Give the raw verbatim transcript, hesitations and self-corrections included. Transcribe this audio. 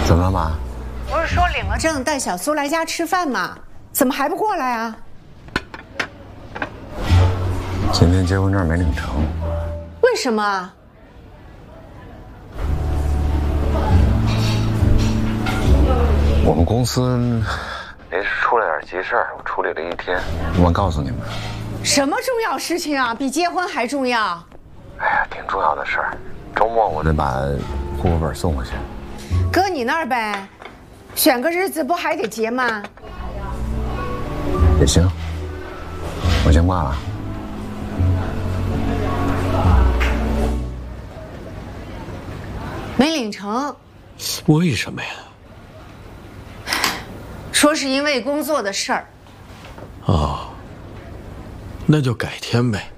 怎么了，妈？ 不是说领了证带小苏来家吃饭吗？怎么还不过来啊？ 今天结婚证没领成。 为什么？ 我们公司临时出了点急事儿，我处理了一天，忘告诉你们。 什么重要事情啊？比结婚还重要？ 哎呀，挺重要的事儿。周末我得把户口本送回去。 搁你那儿呗，选个日子不还得结吗？ 也行，我先挂了。 没领成， 为什么呀？ 说是因为工作的事儿。 哦，那就改天呗。